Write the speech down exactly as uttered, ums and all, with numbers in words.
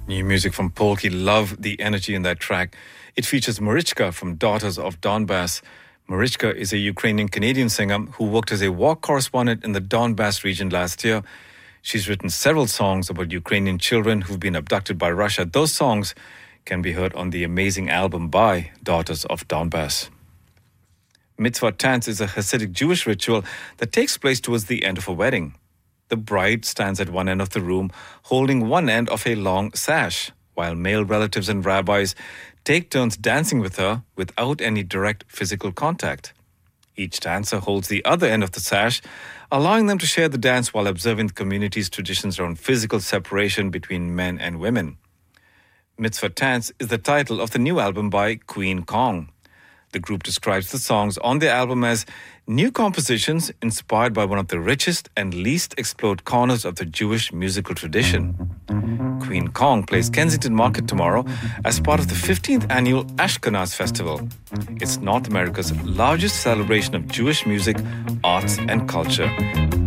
New music from Polki. Love the energy in that track. It features Marichka from Daughters of Donbass. Marichka is a Ukrainian-Canadian singer who worked as a war correspondent in the Donbass region last year. She's written several songs about Ukrainian children who've been abducted by Russia. Those songs can be heard on the amazing album by Daughters of Donbass. Mitzvah Tanz is a Hasidic Jewish ritual that takes place towards the end of a wedding. The bride stands at one end of the room, holding one end of a long sash, while male relatives and rabbis take turns dancing with her without any direct physical contact. Each dancer holds the other end of the sash, allowing them to share the dance while observing the community's traditions around physical separation between men and women. Mitzvah Tanz is the title of the new album by Queen Kong. The group describes the songs on their album as new compositions inspired by one of the richest and least explored corners of the Jewish musical tradition. Queen Kong plays Kensington Market tomorrow as part of the fifteenth annual Ashkenaz Festival. It's North America's largest celebration of Jewish music, arts, and culture.